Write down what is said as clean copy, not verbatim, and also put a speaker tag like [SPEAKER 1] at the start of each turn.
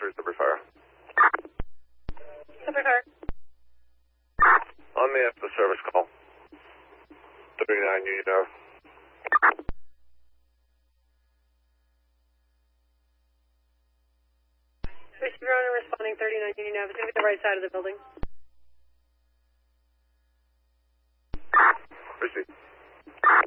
[SPEAKER 1] Advisory, Subway Fire.
[SPEAKER 2] Subway Fire.
[SPEAKER 1] On me after the service call. 39 Union Ave.
[SPEAKER 2] Receiver owner responding 39 Union Ave. It's going to be the right side of the building.
[SPEAKER 1] Receive.